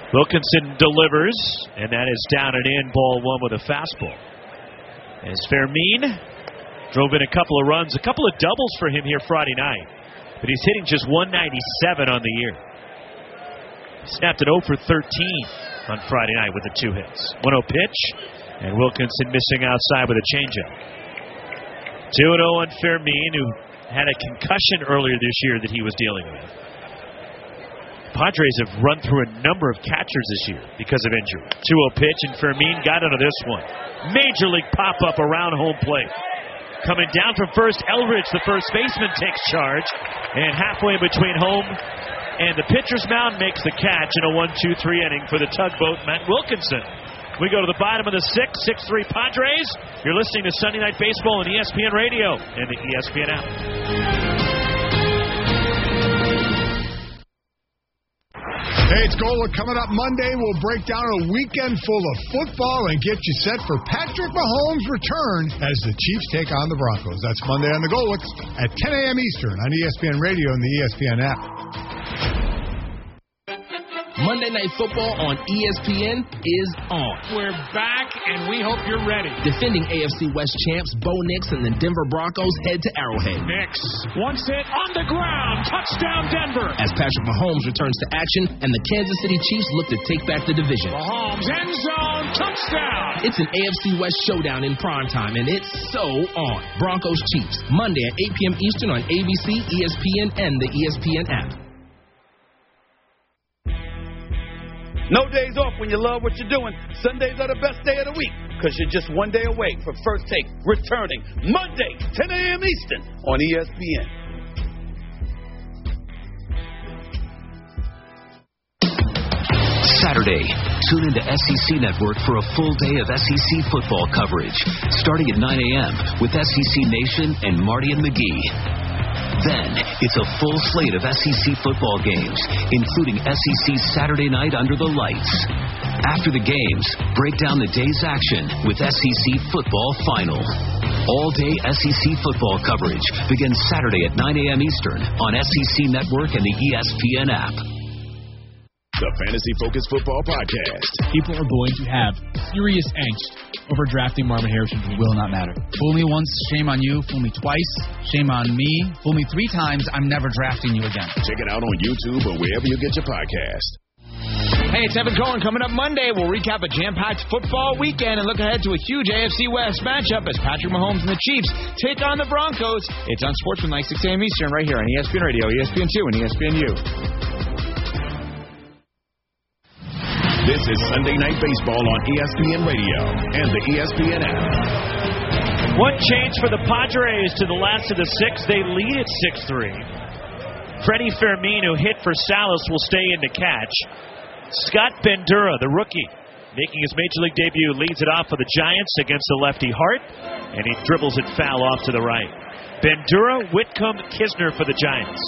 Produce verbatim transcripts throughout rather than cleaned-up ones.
Wilkinson delivers, and that is down and in, ball one with a fastball. As Fermin drove in a couple of runs, a couple of doubles for him here Friday night, but he's hitting just one ninety-seven on the year. Snapped an oh for thirteen on Friday night with the two hits. one oh pitch, and Wilkinson missing outside with a changeup. two and oh on Fermin, who had a concussion earlier this year that he was dealing with. Padres have run through a number of catchers this year because of injury. two oh pitch, and Fermin got out of this one. Major league pop-up around home plate. Coming down from first, Eldridge, the first baseman, takes charge. And halfway between home and the pitcher's mound makes the catch in a one two three inning for the tugboat, Matt Wilkinson. We go to the bottom of the sixth, six three Padres. You're listening to Sunday Night Baseball on E S P N Radio and the E S P N app. Hey, it's Golic. Coming up Monday, we'll break down a weekend full of football and get you set for Patrick Mahomes' return as the Chiefs take on the Broncos. That's Monday on the Golics at ten a.m. Eastern on E S P N Radio and the E S P N app. Monday Night Football on E S P N is on. We're back, and we hope you're ready. Defending A F C West champs Bo Nix and the Denver Broncos head to Arrowhead. Nix wants it on the ground. Touchdown, Denver. As Patrick Mahomes returns to action, and the Kansas City Chiefs look to take back the division. Mahomes, end zone, touchdown. It's an A F C West showdown in primetime, and it's so on. Broncos Chiefs, Monday at eight p.m. Eastern on A B C, E S P N, and the E S P N app. No days off when you love what you're doing. Sundays are the best day of the week because you're just one day away from First Take returning Monday, ten a.m. Eastern on E S P N. Saturday, tune into S E C Network for a full day of S E C football coverage, starting at nine a.m. with S E C Nation and Marty and McGee. Then, it's a full slate of S E C football games, including S E C Saturday Night Under the Lights. After the games, break down the day's action with S E C Football Final. All-day S E C football coverage begins Saturday at nine a.m. Eastern on S E C Network and the E S P N app. The Fantasy Focus Football Podcast. People are going to have serious angst over drafting Marvin Harrison Junior Will not matter. Fool me once, shame on you. Fool me twice, shame on me. Fool me three times, I'm never drafting you again. Check it out on YouTube or wherever you get your podcast. Hey, it's Evan Cohen. Coming up Monday, we'll recap a jam-packed football weekend and look ahead to a huge A F C West matchup as Patrick Mahomes and the Chiefs take on the Broncos. It's on Sportsman, like six a.m. Eastern, right here on E S P N Radio, E S P N two, and E S P N U. This is Sunday Night Baseball on E S P N Radio and the E S P N app. One change for the Padres to the last of the six. They lead at six three. Freddie Fermin, who hit for Salas, will stay in to catch. Scott Bandura, the rookie, making his Major League debut, leads it off for the Giants against the lefty Hart, and he dribbles it foul off to the right. Bandura, Whitcomb, Kisner for the Giants.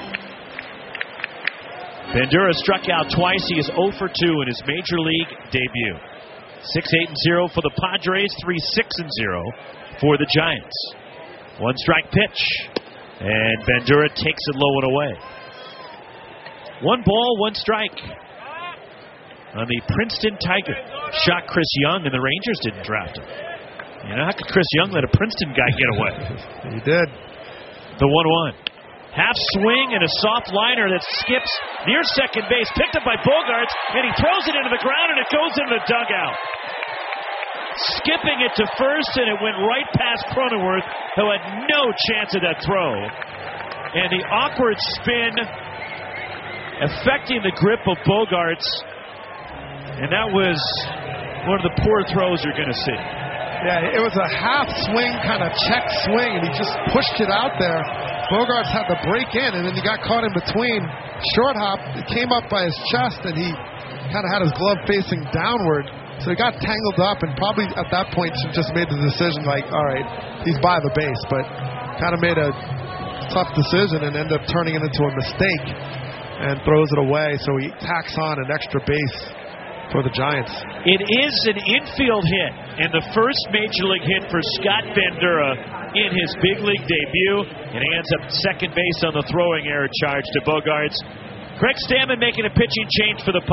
Bandura struck out twice. He is oh for two in his Major League debut. six eight and oh for the Padres, three six and oh for the Giants. One strike pitch, and Bandura takes it low and away. One ball, one strike on the Princeton Tiger. Shot Chris Young, and the Rangers didn't draft him. You know, how could Chris Young let a Princeton guy get away? He did. The one one. Half swing and a soft liner that skips near second base. Picked up by Bogaerts, and he throws it into the ground, and it goes into the dugout. Skipping it to first, and it went right past Cronenworth, who had no chance of that throw. And the awkward spin affecting the grip of Bogaerts. And that was one of the poor throws you're going to see. Yeah, it was a half swing, kind of check swing, and he just pushed it out there. Bogaerts had to break in, and then he got caught in between. Short hop, it came up by his chest, and he kind of had his glove facing downward. So he got tangled up, and probably at that point he just made the decision like, all right, he's by the base, but kind of made a tough decision and ended up turning it into a mistake and throws it away. So he tacks on an extra base for the Giants. It is an infield hit, and the first Major League hit for Scott Bandura in his big league debut, and he ends up second base on the throwing error charge to Bogaerts. Craig Stammen making a pitching change for the